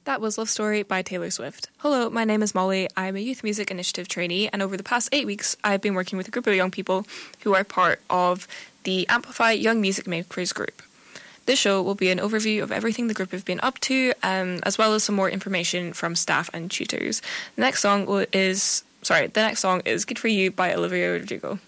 That was Love Story by Taylor Swift. Hello, my name is Molly. I'm a Youth Music Initiative trainee, and over the past 8 weeks, I've been working with a group of young people who are part of the Amplify Young Music Makers group. This show will be an overview of everything the group have been up to, as well as some more information from staff and tutors. The next song is Good For You by Olivia Rodrigo.